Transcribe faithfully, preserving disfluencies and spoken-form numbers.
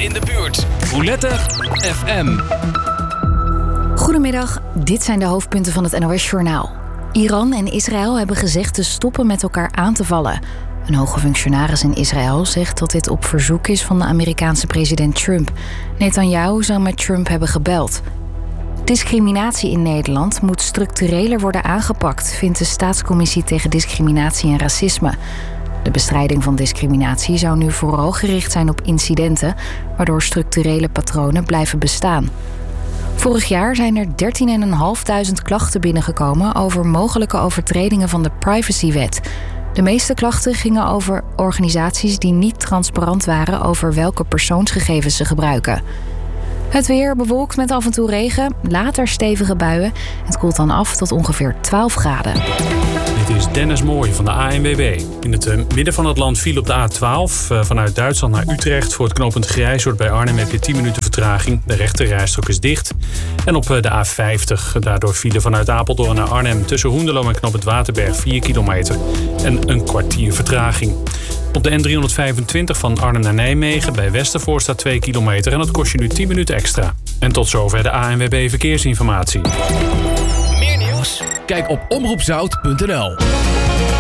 in de buurt. Roulette F M. Goedemiddag, dit zijn de hoofdpunten van het N O S-journaal. Iran en Israël hebben gezegd te stoppen met elkaar aan te vallen. Een hoge functionaris in Israël zegt dat dit op verzoek is van de Amerikaanse president Trump. Netanyahu zou met Trump hebben gebeld. Discriminatie in Nederland moet structureler worden aangepakt, vindt de Staatscommissie tegen Discriminatie en Racisme. De bestrijding van discriminatie zou nu vooral gericht zijn op incidenten, waardoor structurele patronen blijven bestaan. Vorig jaar zijn er dertienduizend vijfhonderd klachten binnengekomen over mogelijke overtredingen van de privacywet. De meeste klachten gingen over organisaties die niet transparant waren over welke persoonsgegevens ze gebruiken. Het weer bewolkt met af en toe regen, later stevige buien. Het koelt dan af tot ongeveer twaalf graden. Dit is Dennis Mooij van de A N W B. In het uh, midden van het land viel op de A twaalf uh, vanuit Duitsland naar Utrecht. Voor het knooppunt Grijzoord bij Arnhem heb je tien minuten vertraging. De rechte rijstrook is dicht. En op uh, de A vijftig, daardoor vielen vanuit Apeldoorn naar Arnhem tussen Hoenderloo en knooppunt Waterberg vier kilometer. En een kwartier vertraging. Op de N driehonderdvijfentwintig van Arnhem naar Nijmegen bij Westervoort staat twee kilometer en dat kost je nu tien minuten extra. En tot zover de A N W B Verkeersinformatie. Meer nieuws? Kijk op omroep zout punt n l.